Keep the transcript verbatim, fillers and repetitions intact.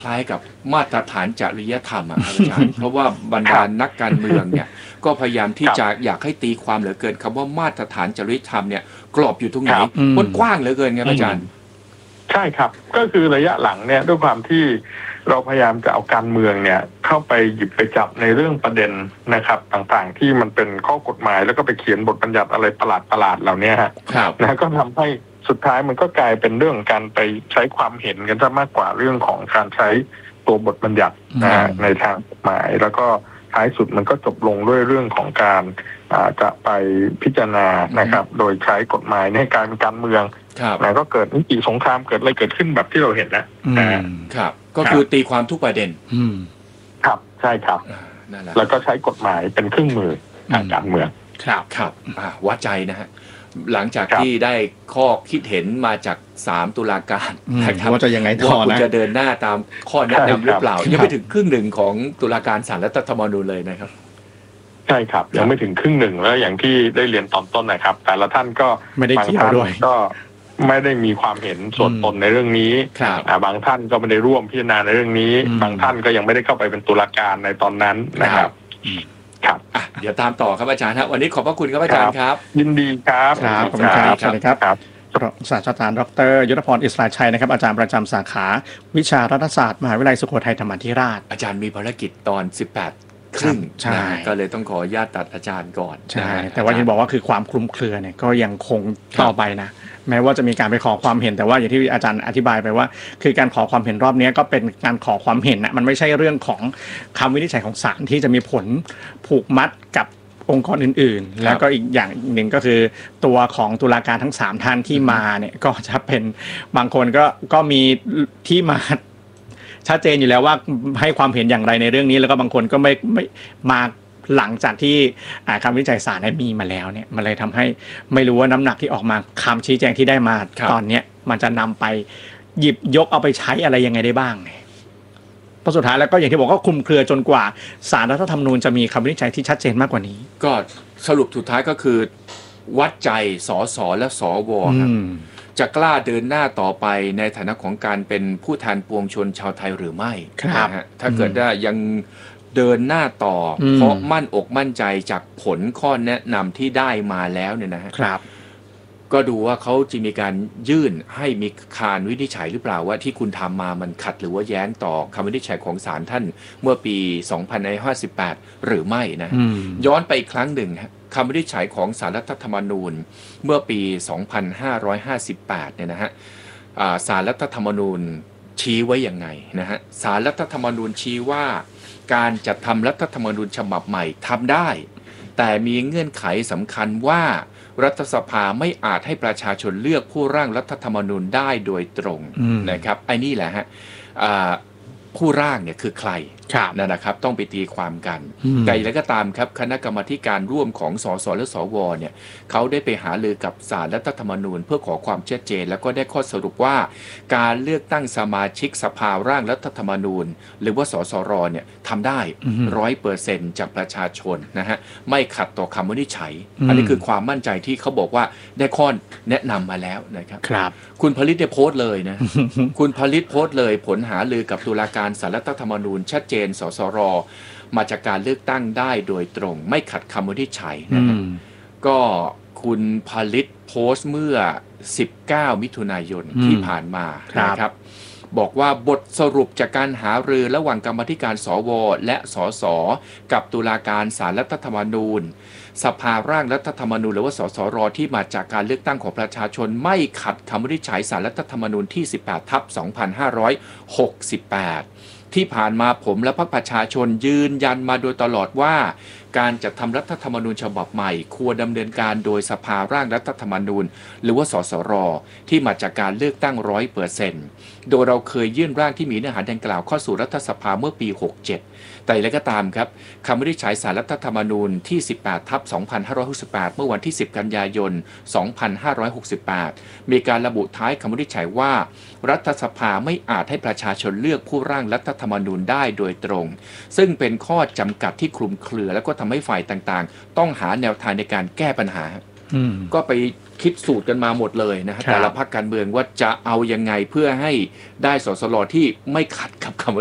คล้ายกับมาตรฐานจริยธรรมอ่ะอาจารย์เพราะว่าบรรดานักการเมืองเนี่ยก็พยายามที่จะอยากให้ตีความเหลือเกินคำว่ามาตรฐานจริยธรรมเนี่ยกรอบอยู่ตรงไหนมันกว้างเหลือเกินครับอาจารย์ใช่ครับก็คือระยะหลังเนี่ยด้วยความที่เราพยายามจะเอาการเมืองเนี่ยเข้าไปหยิบไปจับในเรื่องประเด็นนะครับต่างๆที่มันเป็นข้อกฎหมายแล้วก็ไปเขียนบทบัญญัติอะไรประหลาดๆเหล่านี้ฮะนะก็ทำให้สุดท้ายมันก็กลายเป็นเรื่องการไปใช้ความเห็นกันซะมากกว่าเรื่องของการใช้ตัวบทบัญญัตินะในทางกฎหมายแล้วก็ท้ายสุดมันก็จบลงด้วยเรื่องของการจะไปพิจารณานะครับโดยใช้กฎหมายในการเป็นการเมืองนะก็เกิดนิติสงครามเกิดอะไรเกิดขึ้นแบบที่เราเห็นนะครับก็คือตีความทุกประเด็นครับใช่ครับแล้วก็ใช้กฎหมายเป็นเครื่องมือทางการเมืองครับครับวัดใจนะฮะหลังจากที่ได้ข้อคิดเห็นมาจากสามตุลาการนะครับว่าจะยังไงต่อนะว่าคุณจะเดินหน้าตามข้อแนะนำหรือเปล่ายังไม่ถึงครึ่งหนึ่งของตุลาการศาลรัฐธรรมนูญเลยนะครับใช่ครับยังไม่ถึงครึ่งหนึ่งแล้วอย่างที่ได้เรียนตอนต้นนะครับแต่ละท่านก็ไม่ได้เกี่ยวด้วยก็ไม่ได้มีความเห็นส่วนตนในเรื่องนี้บางท่านก็ไม่ได้ร่วมพิจารณาในเรื่องนี้บางท่านก็ยังไม่ได้เข้าไปเป็นตุลาการในตอนนั้นนะครับครับเดี๋ยวตามต่อครับอาจารย์ครับวันนี้ขอบพระคุณครับอาจารย์ครับยินดีครับครับขอบคุณครับสวัสดีครับศาสตราจารย์ดรยุทธพรอิสระชัยนะครับอาจารย์ประจำสาขาวิชารัฐศาสตร์มหาวิทยาลัยสุโขทัยธรรมาธิราชอาจารย์มีภารกิจตอนสิบแปดครึ่งก็เลยต้องขออนุญาตตัดอาจารย์ก่อนใช่แต่ว่าที่บอกว่าคือความคลุมเครือเนี่ยก็ยังคงต่อไปนะแม้ว่าจะมีการไปขอความเห็นแต่ว่าอย่างที่อาจารย์อธิบายไปว่าคือการขอความเห็นรอบนี้ก็เป็นการขอความเห็นนะมันไม่ใช่เรื่องของคำวินิจฉัยของศาลที่จะมีผลผูกมัดกับองค์กรอื่นๆแล้วก็อีกอย่างหนึ่งก็คือตัวของตุลาการทั้งสามท่านที่มาเนี่ยก็จะเป็นบางคนก็ก็มีที่มาชัดเจนอยู่แล้วว่าให้ความเห็นอย่างไรในเรื่องนี้แล้วก็บางคนก็ไม่ไม่มาหลังจากที่คำวินิจฉัยศาลได้มีมาแล้วเนี่ยมันเลยทำให้ไม่รู้ว่าน้ำหนักที่ออกมาคำชี้แจงที่ได้มาตอนนี้มันจะนำไปหยิบยกเอาไปใช้อะไรยังไงได้บ้างเพราะสุดท้ายแล้วก็อย่างที่บอกก็คลุมเครือจนกว่าศาลรัฐธรรมนูญจะมีคำวินิจฉัยที่ชัดเจนมากกว่านี้ก็สรุปสุดท้ายก็คือวัดใจสสและสวครับจะกล้าเดินหน้าต่อไปในฐานะของการเป็นผู้แทนปวงชนชาวไทยหรือไม่นะฮะถ้าเกิดว่ายังเดินหน้าต่อเพราะมั่นอกมั่นใจจากผลข้อแนะนำที่ได้มาแล้วเนี่ยนะฮะก็ดูว่าเขาจะมีการยื่นให้มีคานวินิจฉัยหรือเปล่าว่าที่คุณทำมามันขัดหรือว่าแย้งต่อคำวินิจฉัยของศาลท่านเมื่อปีสองพันห้าสิบแปดหรือไม่นะย้อนไปอีกครั้งหนึ่งคำวินิจฉัยของศาลรัฐธรรมนูญเมื่อปีสองพันห้าร้อยห้าสิบแปดเนี่ยนะฮะศาลรัฐธรรมนูญชี้ไว้ยังไงนะฮะศาลรัฐธรรมนูญชี้ว่าการจัดทำรัฐธรรมนูญฉบับใหม่ทำได้แต่มีเงื่อนไขสำคัญว่ารัฐสภาไม่อาจให้ประชาชนเลือกผู้ร่างรัฐธรรมนูญได้โดยตรงนะครับไอ้นี่แหละฮะผู้ร่างเนี่ยคือใครนั่นนะครับต้องไปตีความกันแต่อย่างไรก็ตามครับคณะกรรมาการร่วมของสสและสวเนี่ยเขาได้ไปหารือกับศาลรัฐธรรมนูญเพื่อขอความชัดเจนแล้วก็ได้ข้อสรุปว่าการเลือกตั้งสมาชิกสภาร่างรัฐธรรมนูญหรือว่าสสรเนี่ยทำได้ร้อยเปอร์เซ็นต์จากประชาชนนะฮะไม่ขัดต่อคำวินิจฉัยอันนี้คือความมั่นใจที่เขาบอกว่าได้ข้อแนะนำมาแล้วนะครับครับคุณผลิตได้โพสต์เลยนะ คุณผลิตโพสต์เลยผลหารือกับตุลาการศาลรัฐธรรมนูญชัดเจนสสรมาจากการเลือกตั้งได้โดยตรงไม่ขัดคำวินิจฉัยนะฮะก็คุณผลิตโพสต์เมื่อสิบเก้ามิถุนายนที่ผ่านมานะครับบอกว่าบทสรุปจากการหารือระหว่างกรรมาธิการสวและสสกับตุลาการศาลรัฐธรรมนูญสภาร่างรัฐธรรมนูญหรือว่าสสรที่มาจากการเลือกตั้งของประชาชนไม่ขัดคำวินิจฉัยศาลรัฐธรรมนูญที่สิบแปดทับสองพันห้าร้อยหกสิบแปดที่ผ่านมาผมและพรรคประชาชนยืนยันมาโดยตลอดว่าการจัดทำรัฐธรรมนูญฉบับใหม่ควรดำเนินการโดยสภาร่างรัฐธรรมนูญหรือว่าสสรที่มาจากการเลือกตั้ง ร้อยเปอร์เซ็นต์ โดยเราเคยยื่นร่างที่มีเนื้อหาดังกล่าวเข้าสู่รัฐสภาเมื่อปีหกสิบเจ็ดแต่อย่างไรก็ตามครับคำวินิจฉัยศาลรัฐธรรมนูญที่สิบแปดทับสองพันห้าร้อยหกสิบแปดเมื่อวันที่สิบกันยายนสองพันห้าร้อยหกสิบแปดมีการระบุท้ายคำวินิจฉัยว่ารัฐสภาไม่อาจให้ประชาชนเลือกผู้ร่างรัฐธรรมนูญได้โดยตรงซึ่งเป็นข้อจำกัดที่คลุมเครือและก็ทำให้ฝ่ายต่างๆต้องหาแนวทางในการแก้ปัญหาก็ไปคิดสูตรกันมาหมดเลยนะฮะแต่ละพรรคการเมืองว่าจะเอายังไงเพื่อให้ได้สสรที่ไม่ขัดกับคำ